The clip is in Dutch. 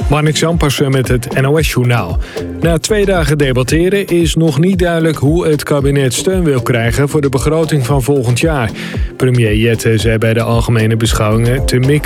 Marnix Ampersen met het NOS-journaal. Na 2 dagen debatteren is nog niet duidelijk hoe het kabinet steun wil krijgen voor de begroting van volgend jaar. Premier Jette zei bij de algemene beschouwingen te mikken